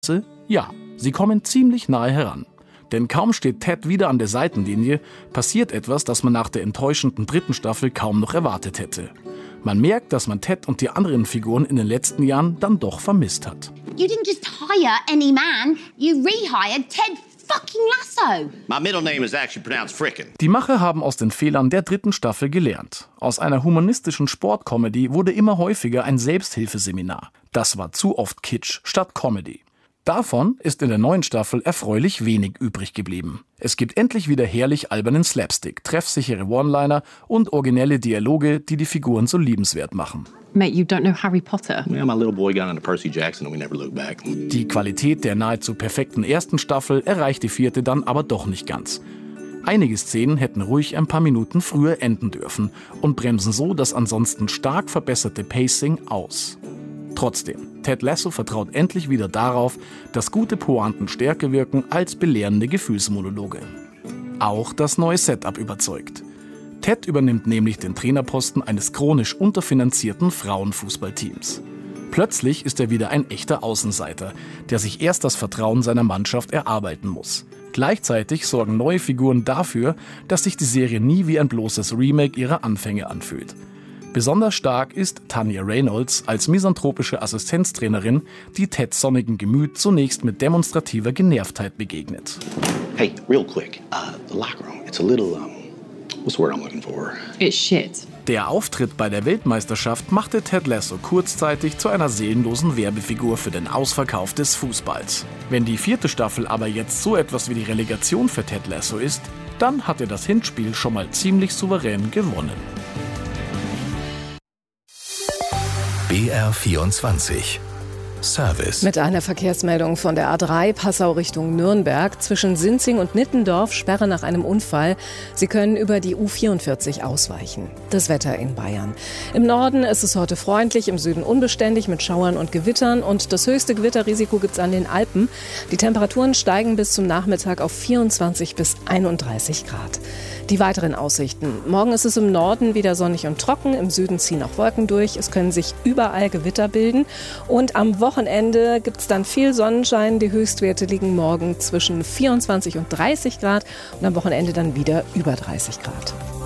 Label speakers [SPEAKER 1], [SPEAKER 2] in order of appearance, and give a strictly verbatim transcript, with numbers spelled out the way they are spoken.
[SPEAKER 1] Ja, sie kommen ziemlich nahe heran. Denn kaum steht Ted wieder an der Seitenlinie, passiert etwas, das man nach der enttäuschenden dritten Staffel kaum noch erwartet hätte. Man merkt, dass man Ted und die anderen Figuren in den letzten Jahren dann doch vermisst hat.
[SPEAKER 2] You didn't just hire any man, you rehired Ted fucking Lasso.
[SPEAKER 3] My middle name is actually pronounced Frickin'.
[SPEAKER 1] Die Macher haben aus den Fehlern der dritten Staffel gelernt. Aus einer humanistischen Sportcomedy wurde immer häufiger ein Selbsthilfeseminar. Das war zu oft Kitsch statt Comedy. Davon ist in der neuen Staffel erfreulich wenig übrig geblieben. Es gibt endlich wieder herrlich albernen Slapstick, treffsichere One-Liner und originelle Dialoge, die die Figuren so liebenswert machen.
[SPEAKER 4] Mate, you don't know Harry Potter.
[SPEAKER 3] Yeah, my little boy got into Percy Jackson and we never looked back.
[SPEAKER 1] Die Qualität der nahezu perfekten ersten Staffel erreicht die vierte dann aber doch nicht ganz. Einige Szenen hätten ruhig ein paar Minuten früher enden dürfen und bremsen so das ansonsten stark verbesserte Pacing aus. Trotzdem, Ted Lasso vertraut endlich wieder darauf, dass gute Pointen stärker wirken als belehrende Gefühlsmonologe. Auch das neue Setup überzeugt. Ted übernimmt nämlich den Trainerposten eines chronisch unterfinanzierten Frauenfußballteams. Plötzlich ist er wieder ein echter Außenseiter, der sich erst das Vertrauen seiner Mannschaft erarbeiten muss. Gleichzeitig sorgen neue Figuren dafür, dass sich die Serie nie wie ein bloßes Remake ihrer Anfänge anfühlt. Besonders stark ist Tanya Reynolds als misanthropische Assistenztrainerin, die Teds sonnigen Gemüt zunächst mit demonstrativer Genervtheit begegnet.
[SPEAKER 3] Hey, real quick, uh, the locker room, it's a little, um, what's the word I'm looking for?
[SPEAKER 4] It's shit.
[SPEAKER 1] Der Auftritt bei der Weltmeisterschaft machte Ted Lasso kurzzeitig zu einer seelenlosen Werbefigur für den Ausverkauf des Fußballs. Wenn die vierte Staffel aber jetzt so etwas wie die Relegation für Ted Lasso ist, dann hat er das Hinspiel schon mal ziemlich souverän gewonnen.
[SPEAKER 5] B R vierundzwanzig Service.
[SPEAKER 6] Mit einer Verkehrsmeldung von der A drei Passau Richtung Nürnberg. Zwischen Sinzing und Nittendorf Sperre nach einem Unfall. Sie können über die U vierundvierzig ausweichen. Das Wetter in Bayern. Im Norden ist es heute freundlich, im Süden unbeständig mit Schauern und Gewittern. Und das höchste Gewitterrisiko gibt es an den Alpen. Die Temperaturen steigen bis zum Nachmittag auf vierundzwanzig bis einunddreißig Grad. Die weiteren Aussichten. Morgen ist es im Norden wieder sonnig und trocken. Im Süden ziehen auch Wolken durch. Es können sich überall Gewitter bilden. Und am Wochenende gibt es dann viel Sonnenschein. Die Höchstwerte liegen morgen zwischen vierundzwanzig und dreißig Grad und am Wochenende dann wieder über dreißig Grad.